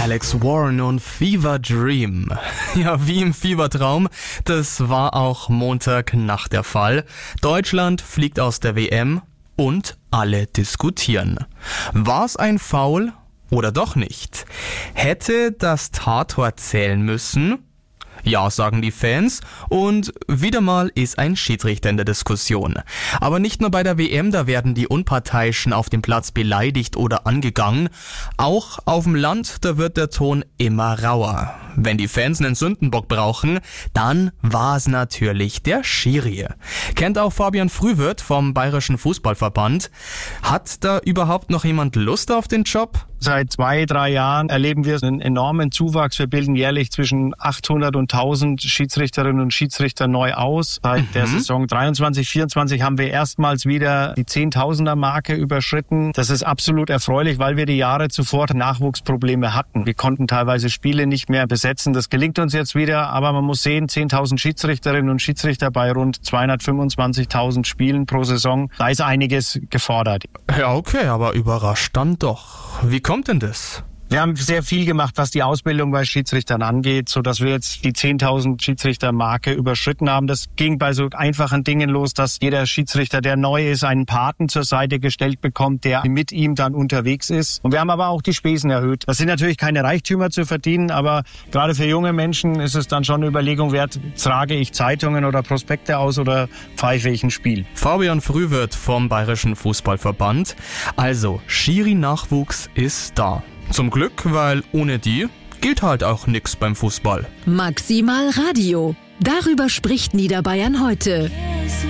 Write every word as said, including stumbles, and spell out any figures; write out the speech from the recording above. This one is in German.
Alex Warren und Fever Dream. Ja, wie im Fiebertraum, das war auch Montagnacht der Fall. Deutschland fliegt aus der W M und alle diskutieren. War's ein Foul oder doch nicht? Hätte das Tattor zählen müssen? Ja, sagen die Fans, und wieder mal ist ein Schiedsrichter in der Diskussion. Aber nicht nur bei der W M, da werden die Unparteiischen auf dem Platz beleidigt oder angegangen. Auch auf dem Land, da wird der Ton immer rauer. Wenn die Fans einen Sündenbock brauchen, dann war es natürlich der Schiri. Kennt auch Fabian Frühwirth vom Bayerischen Fußballverband. Hat da überhaupt noch jemand Lust auf den Job? Seit zwei, drei Jahren erleben wir einen enormen Zuwachs. Wir bilden jährlich zwischen achthundert und tausend Schiedsrichterinnen und Schiedsrichter neu aus. Seit mhm. der Saison dreiundzwanzig vierundzwanzig haben wir erstmals wieder die Zehntausender-Marke überschritten. Das ist absolut erfreulich, weil wir die Jahre zuvor Nachwuchsprobleme hatten. Wir konnten teilweise Spiele nicht mehr besetzen. Das gelingt uns jetzt wieder, aber man muss sehen, zehntausend Schiedsrichterinnen und Schiedsrichter bei rund zweihundertfünfundzwanzigtausend Spielen pro Saison. Da ist einiges gefordert. Ja, okay, aber überrascht dann doch. Wie kommt denn das? Wir haben sehr viel gemacht, was die Ausbildung bei Schiedsrichtern angeht, so dass wir jetzt die zehntausend Schiedsrichter-Marke überschritten haben. Das ging bei so einfachen Dingen los, dass jeder Schiedsrichter, der neu ist, einen Paten zur Seite gestellt bekommt, der mit ihm dann unterwegs ist. Und wir haben aber auch die Spesen erhöht. Das sind natürlich keine Reichtümer zu verdienen, aber gerade für junge Menschen ist es dann schon eine Überlegung wert, trage ich Zeitungen oder Prospekte aus oder pfeife ich ein Spiel. Fabian Frühwirth vom Bayerischen Fußballverband. Also, Schiri-Nachwuchs ist da. Zum Glück, weil ohne die gilt halt auch nix beim Fußball. Maximal Radio. Darüber spricht Niederbayern heute.